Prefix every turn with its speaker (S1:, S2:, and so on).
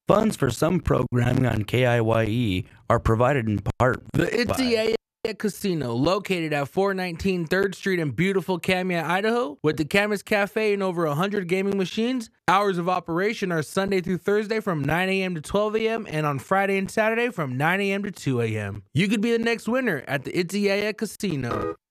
S1: Funds for some programming on KIYE are provided in part
S2: The
S1: by
S2: Itzy Casino, located at 419 3rd Street in beautiful Kamia, Idaho, with the Camas Cafe and over 100 gaming machines. Hours of operation are Sunday through Thursday from 9 a.m. to 12 a.m. and on Friday and Saturday from 9 a.m. to 2 a.m. You could be the next winner at the Itzy Casino.